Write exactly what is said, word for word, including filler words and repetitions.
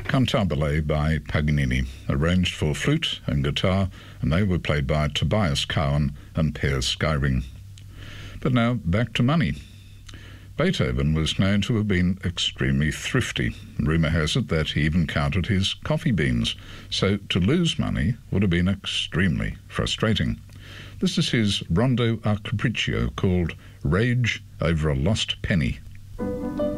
Cantabile by Paganini, arranged for flute and guitar, and they were played by Tobias Cowan and Piers Skyring. But now back to money. Beethoven was known to have been extremely thrifty. Rumour has it that he even counted his coffee beans, so to lose money would have been extremely frustrating. This is his Rondo a Capriccio called Rage Over a Lost Penny.